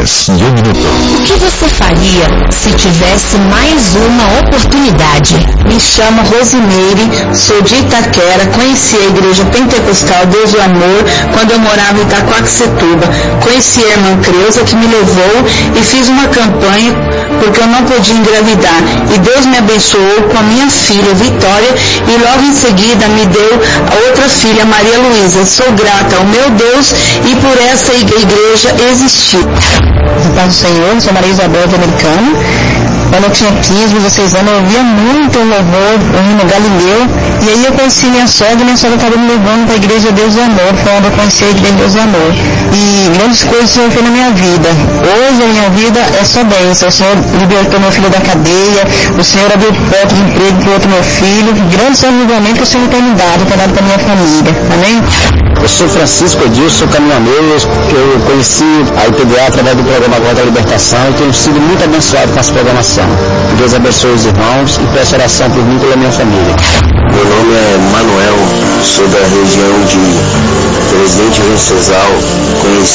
Notícias em 1 minuto. O que você faria se tivesse mais uma oportunidade? Me chamo Rosimeire, sou de Itaquera, conheci a Igreja Pentecostal Deus do Amor quando eu morava em Itaquaquecetuba. Conheci a irmã Creuza que me levou e fiz uma campanha porque eu não podia engravidar. E Deus me abençoou com a minha filha Vitória e logo em seguida me deu a outra filha, Maria Luísa. Sou grata ao meu Deus e por essa igreja existir. Paz do Senhor, sou Maria Isabel de Americana. Quando eu tinha 15, 16 anos, eu ouvia muito o louvor, o hino Galileu, e aí eu conheci minha sogra estava me levando para a Igreja Deus do Amor, foi onde eu conheci a Igreja Deus do Amor. E grandes coisas o Senhor fez na minha vida. Hoje a minha vida é só bênção. O Senhor libertou meu filho da cadeia, o Senhor abriu porta de emprego para o outro meu filho. Grandes são os livramentos que o Senhor tem me dado para a minha família. Amém? Eu sou Francisco Edilson, caminhoneiro, eu conheci a IPDA através do programa Voz da Libertação e tenho sido muito abençoado com essa programação. Deus abençoe os irmãos e peço oração por mim e pela minha família. Meu nome é Manuel, sou da região de Presidente Venceslau, conheci